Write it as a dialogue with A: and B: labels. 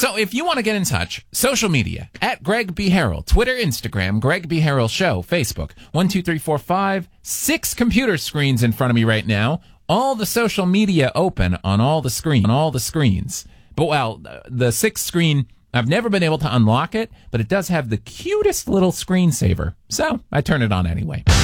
A: So if you want to get in touch, social media, at Greg B. Harrell, Twitter, Instagram, Greg B. Harrell Show, Facebook, 1, 2, 3, 4, 5, 6 computer screens in front of me right now. All the social media open on all the screens. But, well, the 6th screen, I've never been able to unlock it, but it does have the cutest little screensaver. So I turn it on anyway.